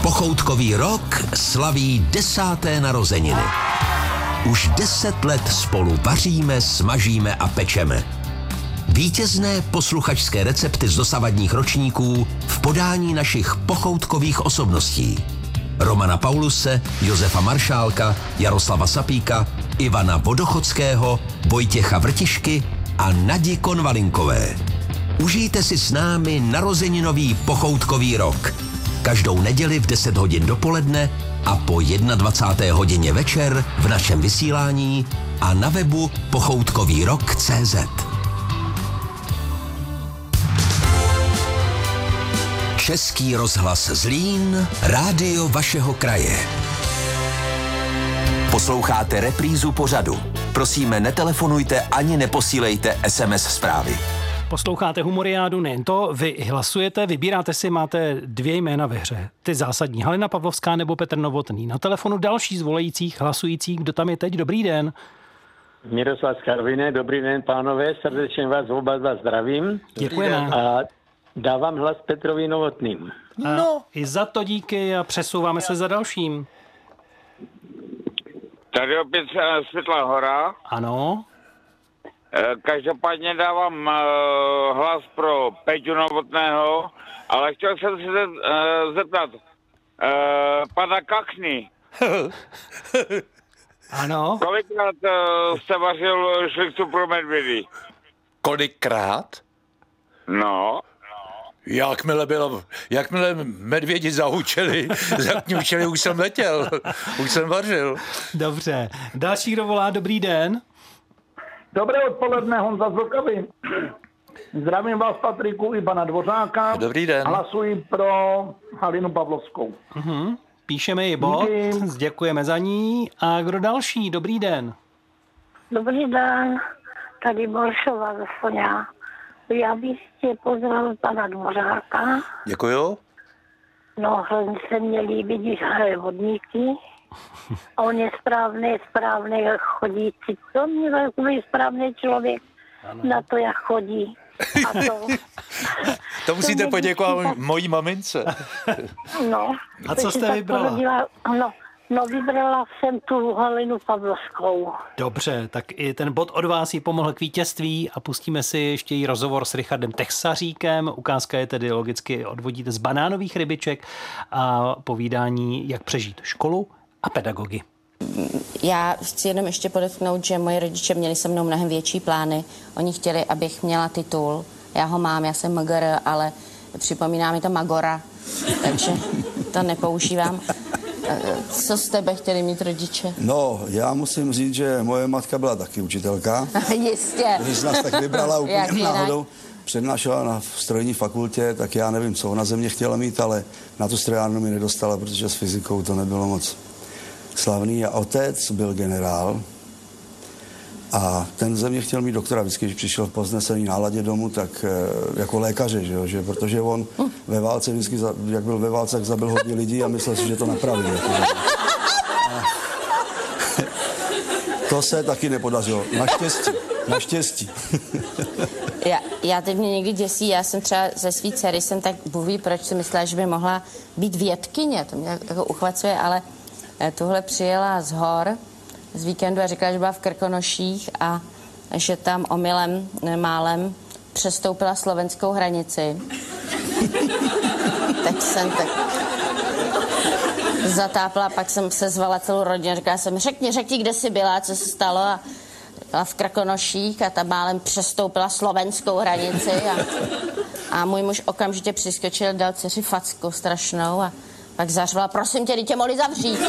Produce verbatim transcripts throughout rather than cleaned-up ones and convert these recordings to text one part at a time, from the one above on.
Pochoutkový rok slaví desáté narozeniny. Už deset let spolu vaříme, smažíme a pečeme. Vítězné posluchačské recepty z dosavadních ročníků v podání našich pochoutkových osobností. Romana Pauluse, Josefa Maršálka, Jaroslava Sapíka, Ivana Vodochodského, Vojtěcha Vrtišky a Nadi Konvalinkové. Užijte si s námi narozeninový pochoutkový rok. Každou neděli v deset hodin dopoledne a po dvacáté jedné hodině večer v našem vysílání a na webu pochoutkový rok tečka cé zet. Český rozhlas Zlín, rádio vašeho kraje. Posloucháte reprízu pořadu. Prosíme, netelefonujte ani neposílejte es em es zprávy. Posloucháte Humoriádu, nejen to, vy hlasujete, vybíráte si, máte dvě jména ve hře. Ty zásadní, Halina Pavlovská nebo Petr Novotný. Na telefonu další z volajících, hlasujících, kdo tam je teď, dobrý den. Miroslav z Karviné, dobrý den, pánové, srdečně vás oba dva zdravím. Děkujeme. A dávám hlas Petrovi Novotným. No. I za to díky a přesouváme se za dalším. Tady opět Světlá Hora. Ano. Každopádně dávám uh, hlas pro Peťu Novotného, ale chtěl jsem se uh, zeptat uh, pana Kachny. Ano. Kolikrát uh, jste vařil šlichtu pro medvědy? Kolikrát? No. Jakmile bylo, jakmile medvědi zahučeli, zakňučeli, už jsem letěl, už jsem vařil. Dobře. Další, kdo volá, dobrý den. Dobré odpoledne, Honza z Vlkavy. Zdravím vás, Patriku, i pana Dvořáka. Dobrý den. Hlasuji pro Halinu Pavlovskou. Uh-huh. Píšeme ji bod, díky. Děkujeme za ní. A kdo další? Dobrý den. Dobrý den, tady Bolšova ze Soňa. Já bych tě pozdravil pana Dvořáka. Děkuju. No, hrozně se mně líbí, když hraje vodníky. A on je správný, správný chodící. To mě takový správný člověk, ano. Na to, jak chodí. A to, to musíte to poděkovat tak... mojí mamince. No. A co jste vybrala? Porodila, no, no, vybrala jsem tu Halinu Pavlovskou. Dobře, tak i ten bod od vás jí pomohl k vítězství a pustíme si ještě jí rozhovor s Richardem Texaříkem. Ukázka je tedy logicky odvodíte z banánových rybiček a povídání, jak přežít školu a pedagogy. Já chci jenom ještě podotknout, že moji rodiče měli se mnou mnohem větší plány. Oni chtěli, abych měla titul. Já ho mám, já jsem Magor, ale připomíná mi to Magora, takže to nepoužívám. Co z tebe chtěli mít rodiče? No, já musím říct, že moje matka byla taky učitelka. Jistě. Když nás tak vybrala úplně náhodou, přednášela na strojní fakultě, tak já nevím, co ona ze mě chtěla mít, ale na tu strojárnu mi nedostala, protože s fyzikou to nebylo moc slavný. A otec byl generál a ten ze mě chtěl mít doktora. Vždycky, když přišel v povznesený náladě domů, tak jako lékaře, že jo? Že, protože on ve válce vždycky, jak byl ve válce, tak zabil hodně lidí a myslel si, že to napraví. Jako, a to se taky nepodařilo. Naštěstí. Naštěstí. já, já teď mě někdy děsí, já jsem třeba ze svý dcery, jsem tak buví, proč si myslela, že by mohla být vědkyně, to mě jako uchvacuje, ale tuhle přijela z hor z víkendu a říkala, že byla v Krkonoších a že tam omylem, málem přestoupila slovenskou hranici. Tak jsem tak zatápla, pak jsem se zvala celou rodinu, říkala jsem, řekni, řekni, kde jsi byla, co se stalo a byla v Krkonoších a ta málem přestoupila slovenskou hranici a, a můj muž okamžitě přiskočil, dal dceři facku strašnou a pak zařvala, prosím tě, dítě mohli zavřít.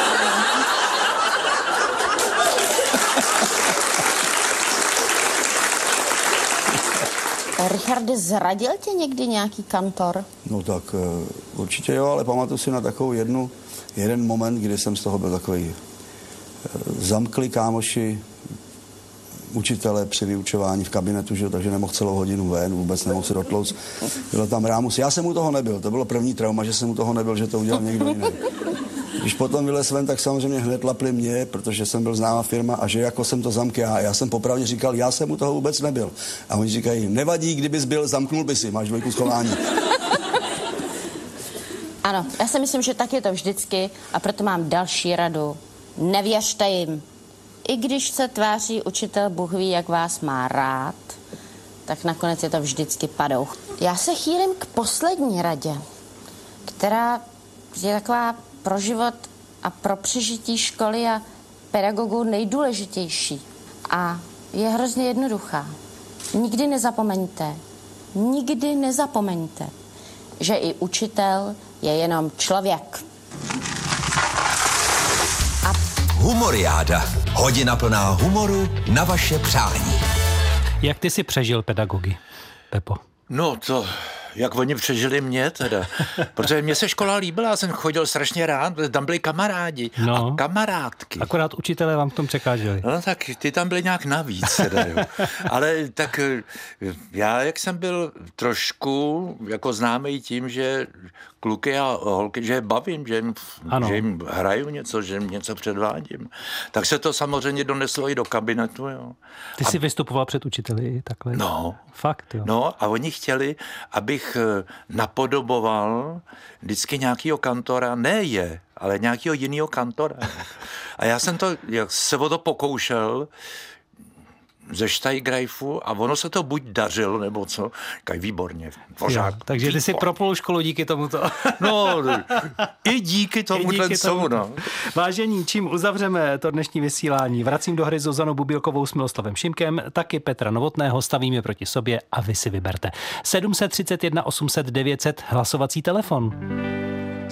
Richarde, zradil tě někdy nějaký kantor? No tak určitě jo, ale pamatuju si na takovou jednu, jeden moment, kdy jsem z toho byl takový zamkli kámoši učitele při vyučování v kabinetu, že, takže nemohl celou hodinu ven, vůbec nemohl se dotlouct. Byl tam rámus. Já jsem u toho nebyl, to bylo první trauma, že jsem u toho nebyl, že to udělal někdo jiný. Když potom vylez ven, tak samozřejmě hned lapli mě, protože jsem byl známá firma a že jako jsem to zamkl já. Já jsem popravdě říkal, já jsem u toho vůbec nebyl. A oni říkají, nevadí, kdybys byl, zamknul by si, máš dvojku schování. Ano, já si myslím, že tak je to vždycky a proto mám další radu. Nevěřte jim. I když se tváří učitel Bůh ví, jak vás má rád, tak nakonec je to vždycky padouch. Já se chýlím k poslední radě, která je taková pro život a pro přežití školy a pedagogů nejdůležitější. A je hrozně jednoduchá. Nikdy nezapomeňte, nikdy nezapomeňte, že i učitel je jenom člověk. A... Humoriáda. Hodina plná humoru na vaše přání. Jak ty si přežil pedagogy, Pepo? No to, jak oni přežili mě teda, protože mě se škola líbila, já jsem chodil strašně rád, tam byli kamarádi no. a kamarádky. Akorát učitelé vám v tom překáželi. No tak ty tam byli nějak navíc teda, jo. Ale tak já, jak jsem byl trošku jako známý tím, že kluky a holky, že je bavím, že jim, že jim hraju něco, že jim něco předvádím, tak se to samozřejmě doneslo i do kabinetu, jo. Ty a... jsi vystupoval před učiteli takhle? No. Fakt, jo. No a oni chtěli, abych napodoboval vždycky nějakýho kantora, ne je, ale nějakýho jinýho kantora. A já jsem to, jak se o to pokoušel, ze Steiggreifu a ono se to buď dařilo, nebo co, kaj výborně. Pořád, jo, takže ty jsi propol školu díky tomuto. No, i díky tomu. No. Vážení, čím uzavřeme to dnešní vysílání? Vracím do hry Zuzanu Bubilkovou s Miloslavem Šimkem, taky Petra Novotného, stavím je proti sobě a vy si vyberte. sedm set třicet jedna osm set devět set hlasovací telefon.